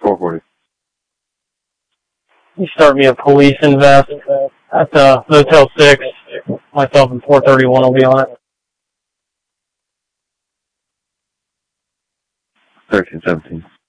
440. You start me a police invest at Motel 6. Myself and 431 will be on it. 1317.